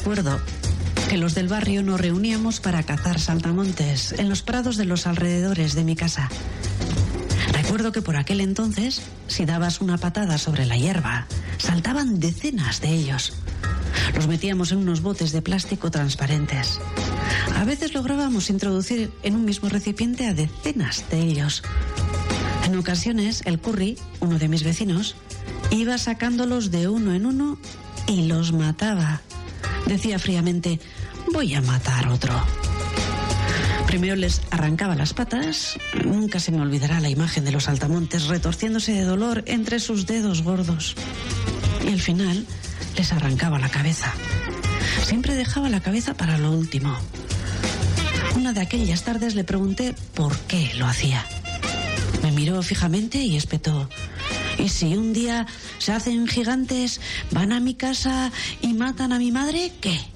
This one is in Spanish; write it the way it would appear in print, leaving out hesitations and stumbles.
Recuerdo que los del barrio nos reuníamos para cazar saltamontes en los prados de los alrededores de mi casa. Recuerdo que por aquel entonces, si dabas una patada sobre la hierba, saltaban decenas de ellos. Los metíamos en unos botes de plástico transparentes. A veces lográbamos introducir en un mismo recipiente a decenas de ellos. En ocasiones, el Curry, uno de mis vecinos, iba sacándolos de uno en uno y los mataba. Decía fríamente: voy a matar otro. Primero les arrancaba las patas. Nunca se me olvidará la imagen de los saltamontes retorciéndose de dolor entre sus dedos gordos. Y al final les arrancaba la cabeza. Siempre dejaba la cabeza para lo último. Una de aquellas tardes le pregunté por qué lo hacía. Me miró fijamente y espetó: ¿y si un día se hacen gigantes, van a mi casa y matan a mi madre, qué?